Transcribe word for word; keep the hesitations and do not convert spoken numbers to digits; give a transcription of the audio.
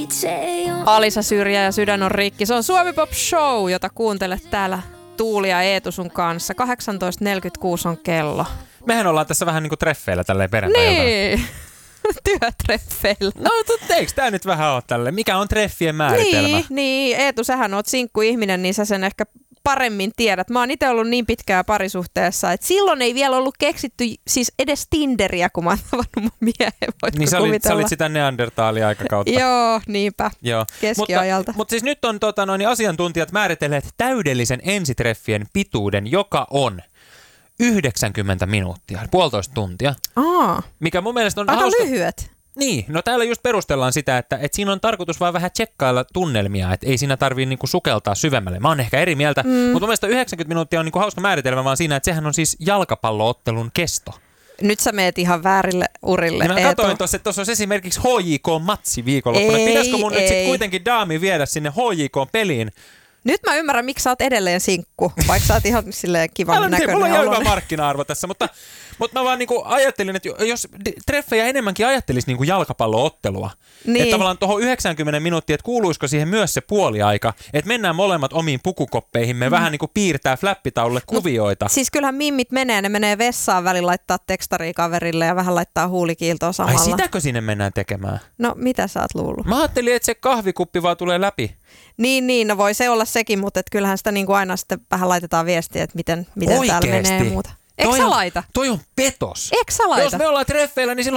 Alisa Syrjä ja Sydän on rikki. Se on Suomi Pop Show, jota kuuntelet täällä Tuuli ja Eetu sun kanssa. kahdeksantoista neljäkymmentäkuusi on kello. Mehän ollaan tässä vähän niinku treffeillä tälleen perjantai-iltana. Niin, työtreffeillä. No, eikö tää nyt vähän ole tälleen? Mikä on treffien määritelmä? Niin, niin, Eetu, sähän oot sinkkuihminen, niin sä sen ehkä paremmin tiedät. Mä oon itse ollut niin pitkään parisuhteessa, että silloin ei vielä ollut keksitty siis edes Tinderiä, kun mä oon tavannut mun miehen. Voitko niin sä olit, kuvitella? sä olit sitä Neandertaali-aikakautta. Joo, niinpä. Joo. Keskiajalta. Mutta, mutta siis nyt on tota, noin, asiantuntijat määritelleet täydellisen ensitreffien pituuden, joka on yhdeksänkymmentä minuuttia, puolitoista tuntia. Aa, mikä mun mielestä on aika hauska. lyhyet. Niin, no täällä just perustellaan sitä, että, että siinä on tarkoitus vaan vähän tsekkailla tunnelmia, että ei siinä tarvii niinku sukeltaa syvemmälle. Mä oon ehkä eri mieltä, mm. mutta mun mielestä yhdeksänkymmentä minuuttia on niinku hauska määritelmä vaan siinä, että sehän on siis jalkapalloottelun kesto. Nyt sä meet ihan väärille urille, ja mä Eetu. katsoin tuossa, että tuossa olisi esimerkiksi H J K-matsi viikonloppuna. Ei, Pitäisikö mun ei. nyt sit kuitenkin daami viedä sinne H J K-peliin? Nyt mä ymmärrän, miksi sä oot edelleen sinkku, vaikka sä oot ihan silleen kivan Älä näköinen. Mulla on ihan olo. hyvä markkina-arvo tässä, mutta, mutta mä vaan niinku ajattelin, että jos treffejä enemmänkin ajattelisi niinku jalkapalloottelua, niin. Että tavallaan tuohon yhdeksänkymmentä minuuttia, että kuuluisiko siihen myös se puoliaika, että mennään molemmat omiin pukukoppeihimme, mm. vähän niinku piirtää flappitaululle kuvioita. Mut, siis kyllähän mimmit menee, ne menee vessaan välillä laittaa tekstaria kaverille ja vähän laittaa huulikiiltoa samalla. Ai sitäkö sinne mennään tekemään? No mitä sä oot luullut? Mä ajattelin, että se kahvikuppi vaan tulee läpi. Niin, niin, no voi se olla sekin, mutta et kyllähän sitä niin kuin aina sitten vähän laitetaan viestiä, että miten, miten täällä menee ja muuta. Eikö Toi sä on, laita? Toi on petos. Eikö sä laita? Jos me ollaan treffeillä, niin silloin